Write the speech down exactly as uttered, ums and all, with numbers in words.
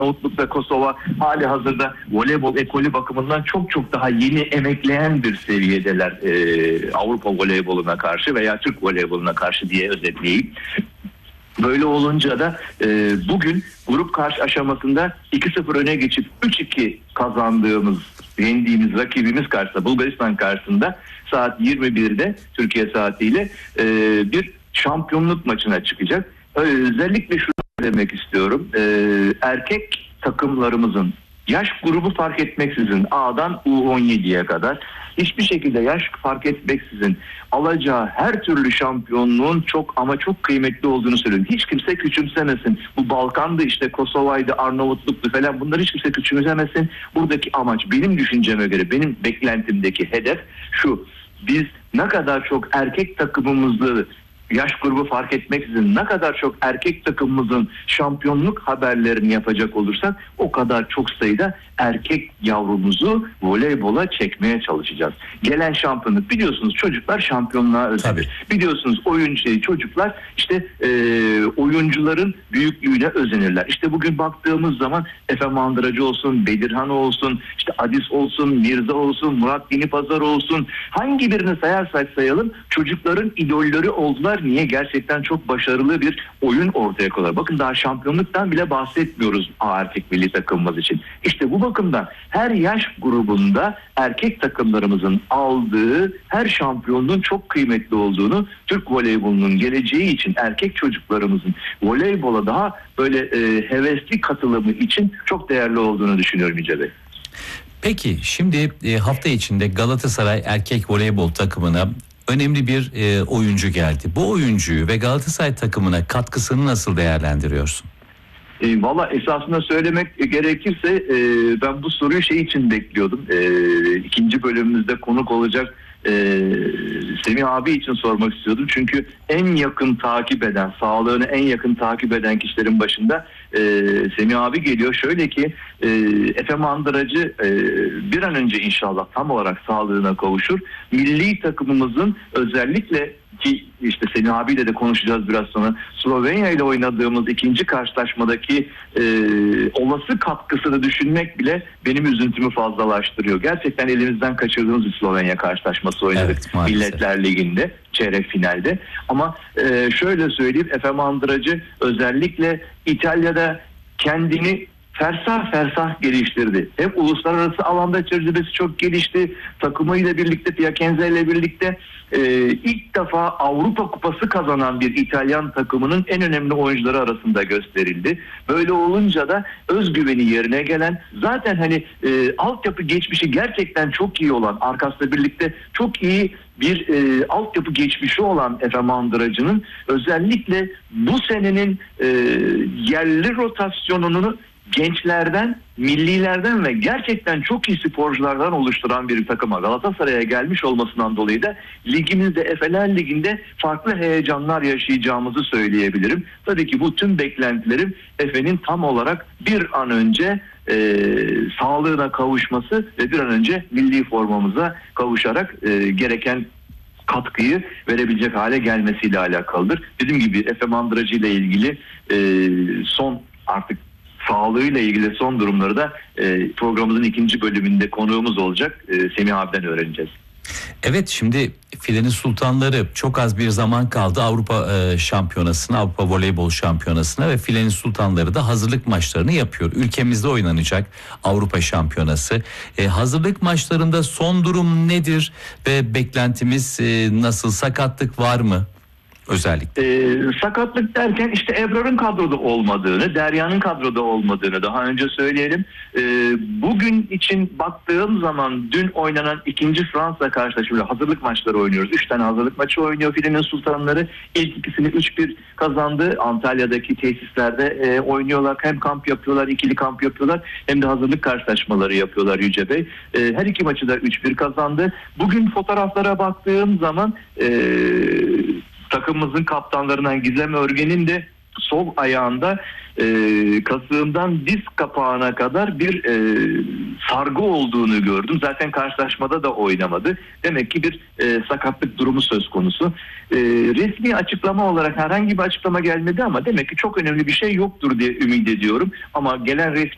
Arnavutluk ve Kosova hali hazırda voleybol ekolü bakımından çok çok daha yeni emekleyen bir seviyedeler e, Avrupa voleyboluna karşı veya Türk voleyboluna karşı diye özetleyeyim. Böyle olunca da e, bugün grup karşı aşamasında iki sıfır öne geçip üç iki kazandığımız, yendiğimiz rakibimiz karşısında, Bulgaristan karşısında saat yirmi birde Türkiye saatiyle e, bir şampiyonluk maçına çıkacak. Özellikle şunu demek istiyorum. E, erkek takımlarımızın yaş grubu fark etmeksizin A'dan U on yediye kadar hiçbir şekilde yaş fark etmeksizin alacağı her türlü şampiyonluğun çok ama çok kıymetli olduğunu söylüyorum. Hiç kimse küçümsemesin. Bu Balkan'dı, işte Kosova'ydı, Arnavutluk'tu falan, bunları hiç kimse küçümsemesin. Buradaki amaç, benim düşünceme göre, benim beklentimdeki hedef şu: biz ne kadar çok erkek takımımızı, yaş grubu fark etmeksizin ne kadar çok erkek takımımızın şampiyonluk haberlerini yapacak olursak o kadar çok sayıda erkek yavrumuzu voleybola çekmeye çalışacağız. Gelen şampiyonluk, biliyorsunuz çocuklar şampiyonluğa özenir. Biliyorsunuz oyuncu çocuklar işte e, oyuncuların büyüklüğüne özenirler. İşte bugün baktığımız zaman Efe Mandıracı olsun, Bedirhan olsun, işte Adis olsun, Mirza olsun, Murat Dinipazar olsun, hangi birini sayarsak sayalım çocukların idolleri oldular. Niye? Gerçekten çok başarılı bir oyun ortaya koyuyorlar. Bakın daha şampiyonluktan bile bahsetmiyoruz A erkek milli takımımız için. İşte bu bakımdan her yaş grubunda erkek takımlarımızın aldığı her şampiyonluğun çok kıymetli olduğunu, Türk voleybolunun geleceği için erkek çocuklarımızın voleybola daha böyle e, hevesli katılımı için çok değerli olduğunu düşünüyorum Yüce Bey. Peki şimdi e, hafta içinde Galatasaray erkek voleybol takımına önemli bir e, oyuncu geldi. Bu oyuncuyu ve Galatasaray takımına katkısını nasıl değerlendiriyorsun? E, Valla esasında söylemek gerekirse e, ben bu soruyu şey için bekliyordum. E, ikinci bölümümüzde konuk olacak e, Semih abi için sormak istiyordum. Çünkü en yakın takip eden, sağlığını en yakın takip eden kişilerin başında e, Semih abi geliyor. Şöyle ki e, Efe Mandıracı e, bir an önce inşallah tam olarak sağlığına kavuşur. Milli takımımızın özellikle ki işte Semih abiyle de konuşacağız biraz sonra, Slovenya ile oynadığımız ikinci karşılaşmadaki e, olası katkısını düşünmek bile benim üzüntümü fazlalaştırıyor. Gerçekten elimizden kaçırdığımız bir Slovenya karşılaşması oynadık, evet, Milletler Ligi'nde çeyrek finalde. Ama e, şöyle söyleyeyim, Efe Mandıracı özellikle İtalya'da kendini fersah fersah geliştirdi. Hem uluslararası alanda tecrübesi çok gelişti. Takımıyla birlikte, Piacenza ile birlikte e, ilk defa Avrupa Kupası kazanan bir İtalyan takımının en önemli oyuncuları arasında gösterildi. Böyle olunca da özgüveni yerine gelen, zaten hani e, altyapı geçmişi gerçekten çok iyi olan, arkasıyla birlikte çok iyi bir e, altyapı geçmişi olan Efe Mandıracı'nın özellikle bu senenin e, yerli rotasyonunu gençlerden, millilerden ve gerçekten çok iyi sporculardan oluşturan bir takıma, Galatasaray'a gelmiş olmasından dolayı da ligimizde, Efeler Ligi'nde farklı heyecanlar yaşayacağımızı söyleyebilirim. Tabii ki bu tüm beklentilerim Efe'nin tam olarak bir an önce e, sağlığına kavuşması ve bir an önce milli formamıza kavuşarak e, gereken katkıyı verebilecek hale gelmesiyle alakalıdır. Dediğim gibi Efe Mandıracı ile ilgili e, son artık sağlığıyla ilgili son durumları da e, programımızın ikinci bölümünde konuğumuz olacak e, Semih abiden öğreneceğiz. Evet, şimdi Filenin Sultanları çok az bir zaman kaldı Avrupa e, Şampiyonası'na, Avrupa Voleybol Şampiyonası'na ve Filenin Sultanları da hazırlık maçlarını yapıyor. Ülkemizde oynanacak Avrupa Şampiyonası. E, hazırlık maçlarında son durum nedir ve beklentimiz e, nasıl? Sakatlık var mı? Özellikle. Ee, sakatlık derken işte Ebrar'ın kadroda olmadığını, Derya'nın kadroda olmadığını daha önce söyleyelim. Ee, bugün için baktığım zaman dün oynanan ikinci Fransa karşılaşması, hazırlık maçları oynuyoruz. Üç tane hazırlık maçı oynuyor Filenin Sultanları. İlk ikisini üç bir kazandı. Antalya'daki tesislerde e, oynuyorlar. Hem kamp yapıyorlar, ikili kamp yapıyorlar, hem de hazırlık karşılaşmaları yapıyorlar Yüce Bey. E, her iki maçı da üç bir kazandı. Bugün fotoğraflara baktığım zaman e, takımımızın kaptanlarından Gizem Örgen'in de sol ayağında e, kasığından diz kapağına kadar bir e, sargı olduğunu gördüm. Zaten karşılaşmada da oynamadı. Demek ki bir e, sakatlık durumu söz konusu. E, resmi açıklama olarak herhangi bir açıklama gelmedi ama demek ki çok önemli bir şey yoktur diye ümit ediyorum. Ama gelen resmi